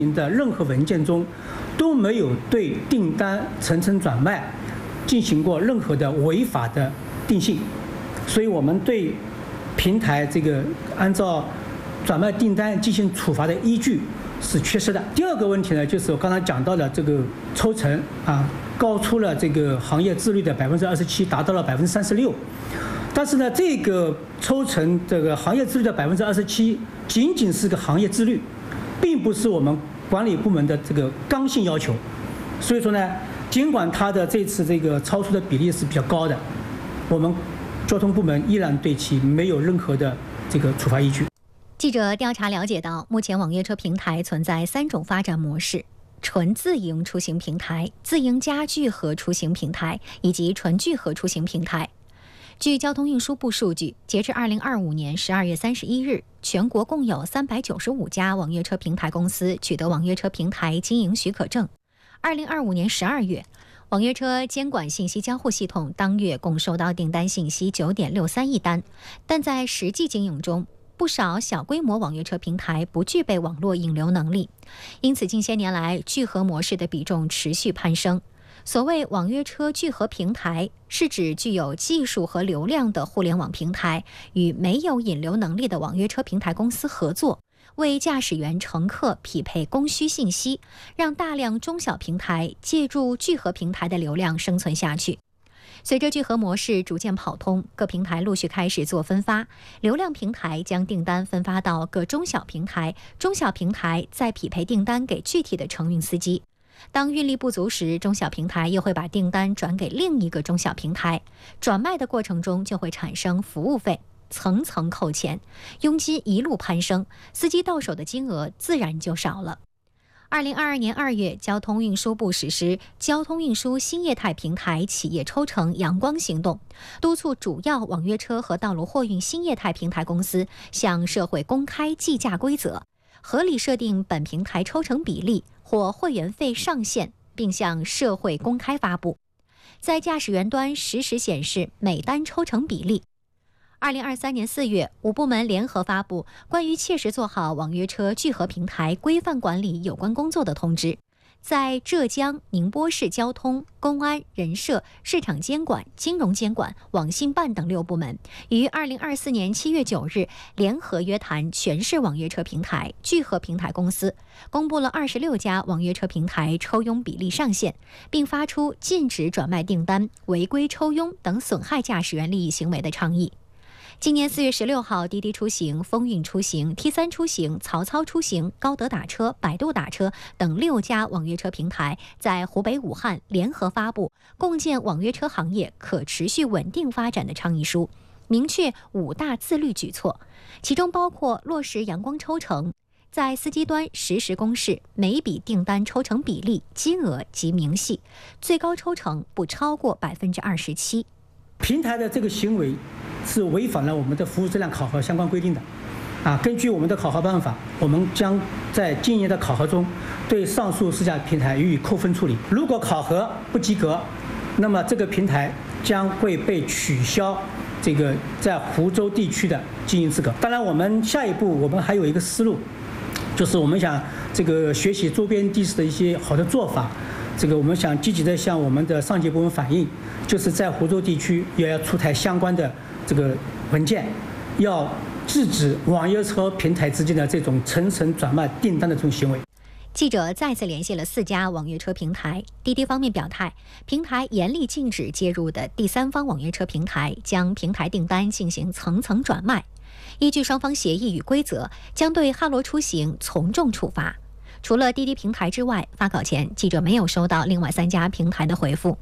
的任何文件中都没有对订单层层转卖进行过任何的违法的定性，所以我们对平台这个按照转卖订单进行处罚的依据是缺失的。第二个问题呢，就是我刚才讲到的这个抽成高出了这个行业自律的27%，达到了36%。但是呢，这个抽成这个行业自律的27%，仅仅是个行业自律，并不是我们管理部门的这个刚性要求。所以说呢，尽管它的这次这个超出的比例是比较高的，我们交通部门依然对其没有任何的这个处罚依据。 记者调查了解到，目前网约车平台存在3种发展模式：纯自营出行平台、自营加聚合出行平台以及纯聚合出行平台。据交通运输部数据，截至2025年12月31日，全国共有395家网约车平台公司取得网约车平台经营许可证。2025年12月，网约车监管信息交互系统当月共收到订单信息9.63亿单，但在实际经营中，不少小规模网约车平台不具备网络引流能力，因此近些年来聚合模式的比重持续攀升。所谓网约车聚合平台，是指具有技术和流量的互联网平台与没有引流能力的网约车平台公司合作，为驾驶员、乘客匹配供需信息，让大量中小平台借助聚合平台的流量生存下去。随着聚合模式逐渐跑通，各平台陆续开始做分发，流量平台将订单分发到各中小平台，中小平台再匹配订单给具体的承运司机。当运力不足时，中小平台又会把订单转给另一个中小平台，转卖的过程中就会产生服务费，层层扣钱，佣金一路攀升，司机到手的金额自然就少了。2022年2月，交通运输部实施交通运输新业态平台企业抽成阳光行动，督促主要网约车和道路货运新业态平台公司向社会公开计价规则，合理设定本平台抽成比例或会员费上限，并向社会公开发布，在驾驶员端实时显示每单抽成比例。2023年4月，5部门联合发布关于切实做好网约车聚合平台规范管理有关工作的通知，在浙江、宁波市交通、公安、人社、市场监管、金融监管、网信办等6部门于2024年7月9日联合约谈全市网约车平台、聚合平台公司，公布了26家网约车平台抽佣比例上限，并发出禁止转卖订单、违规抽佣等损害驾驶员利益行为的倡议。今年4月16号，滴滴出行、风韵出行、T3出行、曹操出行、高德打车、百度打车等6家网约车平台在湖北武汉联合发布共建网约车行业可持续稳定发展的倡议书，明确5大自律举措，其中包括落实阳光抽成，在司机端实时公示每笔订单抽成比例、金额及明细，最高抽成不超过27%。 平台的这个行为是违反了我们的服务质量考核相关规定的。根据我们的考核办法，我们将在今年的考核中对上述4家平台予以扣分处理。如果考核不及格，那么这个平台将会被取消这个在湖州地区的经营资格。当然，我们下一步我们还有一个思路，就是我们想这个学习周边地市的一些好的做法。这个我们想积极的向我们的上级部门反映，就是在湖州地区也要出台相关的这个文件，要制止网约车平台之间的这种层层转卖订单的这种行为。 记者再次联系了4家网约车平台，滴滴方面表态，平台严厉禁止介入的第三方网约车平台将平台订单进行层层转卖，依据双方协议与规则，将对哈罗出行从重处罚。除了滴滴平台之外，发稿前记者没有收到另外3家平台的回复。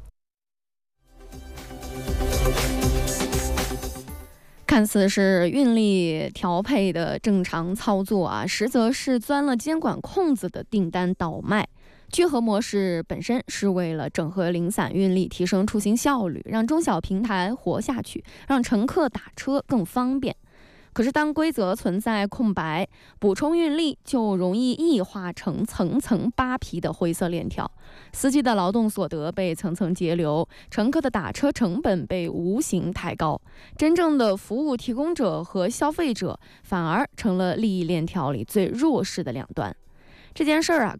看似是运力调配的正常操作实则是钻了监管空子的订单倒卖。聚合模式本身是为了整合零散运力，提升出行效率，让中小平台活下去，让乘客打车更方便。可是当规则存在空白，补充运力就容易异化成层层扒皮的灰色链条，司机的劳动所得被层层截留，乘客的打车成本被无形抬高，真正的服务提供者和消费者反而成了利益链条里最弱势的两端。 这件事儿啊，